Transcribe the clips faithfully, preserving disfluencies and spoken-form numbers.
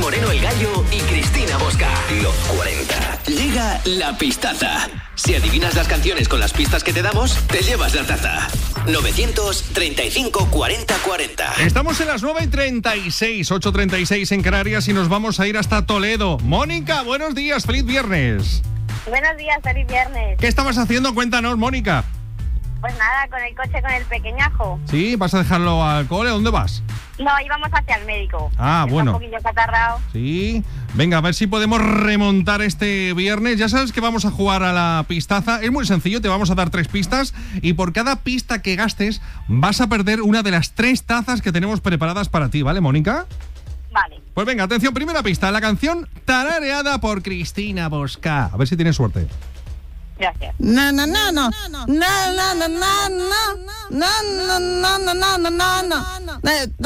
Moreno el Gallo y Cristina Bosca. Los cuarenta. Llega la pistaza. Si adivinas las canciones con las pistas que te damos, te llevas la taza. novecientos treinta y cinco cuarenta cuarenta. Estamos en las nueve y treinta y seis, ocho y treinta y seis en Canarias y nos vamos a ir hasta Toledo. Mónica, buenos días, feliz viernes. Buenos días, feliz viernes. ¿Qué estabas haciendo? Cuéntanos, Mónica. Pues nada, con el coche con el pequeñajo. ¿Sí? ¿Vas a dejarlo al cole? ¿Dónde vas? No, íbamos hacia el médico. Ah, Está bueno. un poquillo catarrao. Sí. Venga, a ver si podemos remontar este viernes. Ya sabes que vamos a jugar a la pistaza. Es muy sencillo, te vamos a dar tres pistas y por cada pista que gastes vas a perder una de las tres tazas que tenemos preparadas para ti, ¿vale, Mónica? Vale. Pues venga, atención, primera pista. La canción tarareada por Cristina Bosca. A ver si tienes suerte. Gracias. Na na na na na na na na na na na na na na na na.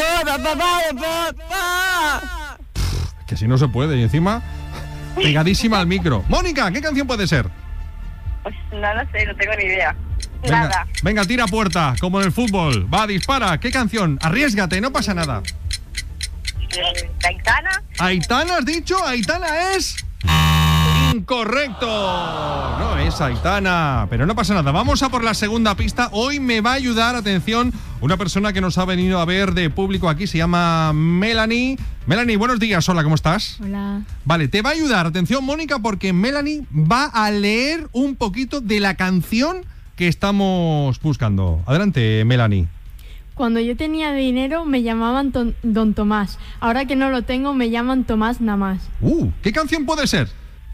Que si no se puede y encima pegadísima al micro. Mónica, ¿qué canción puede ser? Pues no lo sé, no tengo ni idea. Venga, Nada. venga, tira a puerta, como en el fútbol. Va, dispara. ¿Qué canción? Arriésgate, no pasa nada. Eh, ¿Aitana? ¿Aitana has dicho? ¿Aitana es...? Incorrecto. No es Aitana, pero no pasa nada. Vamos a por la segunda pista. Hoy me va a ayudar, atención, una persona que nos ha venido a ver de público aquí. Se llama Melanie. Melanie, buenos días. Hola, ¿cómo estás? Hola. Vale, te va a ayudar, atención, Mónica, porque Melanie va a leer un poquito de la canción que estamos buscando. Adelante, Melanie. Cuando yo tenía dinero me llamaban ton- Don Tomás. Ahora que no lo tengo me llaman Tomás nada más. Uh, ¿qué canción puede ser?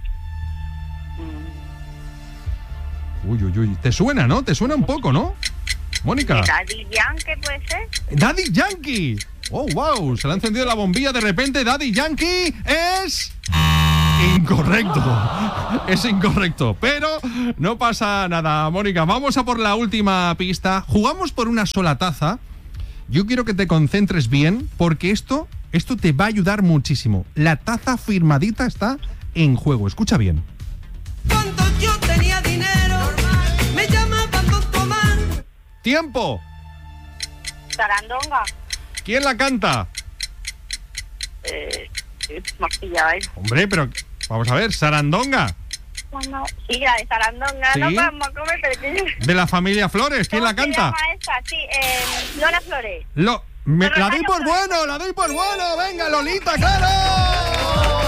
Uy, uy, uy. ¿Te suena, no? ¿Te suena un poco, no? Mónica. ¿Daddy Yankee puede ser? Daddy Yankee. Oh, wow. Se le ha encendido la bombilla de repente. Daddy Yankee es... Incorrecto. Es incorrecto. Pero no pasa nada, Mónica. Vamos a por la última pista. Jugamos por una sola taza. Yo quiero que te concentres bien porque esto, esto te va a ayudar muchísimo. La taza firmadita está en juego. Escucha bien. Cuando yo tenía dinero, me llamaban Don Tomás. ¡Tiempo! ¿Sarandonga? ¿Quién la canta? Eh, más pillabais. Hombre, pero vamos a ver, Sarandonga. Bueno, sí, la de Sarandonga. ¿Sí? No vamos a comer, pero que... De la familia Flores. ¿Quién la ¿Cómo se canta? llama esa? Sí, eh, Lola Flores. Lo, me- Pero la doy Lola por Flores. bueno, la doy por bueno. Venga, Lolita, claro.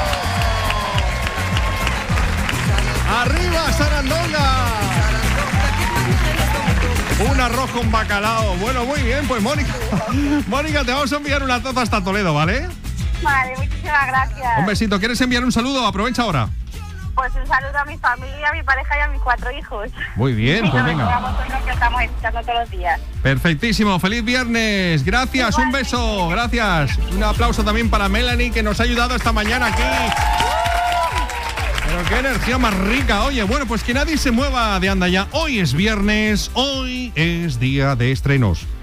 ¡Arriba, Sarandonga! Un arroz con bacalao. Bueno, muy bien, pues Mónica. Mónica, te vamos a enviar una taza hasta Toledo, ¿vale? Vale, muchísimas gracias. Un besito. ¿Quieres enviar un saludo? Aprovecha ahora. Pues un saludo a mi familia, a mi pareja y a mis cuatro hijos. Muy bien, pues Y venga. a vosotros que estamos escuchando todos los días. Perfectísimo. Feliz viernes. Gracias, un beso. Gracias. Un aplauso también para Melanie, que nos ha ayudado esta mañana aquí. Pero qué energía más rica. Oye, bueno, pues que nadie se mueva de anda ya. Hoy es viernes, hoy es día de estrenos.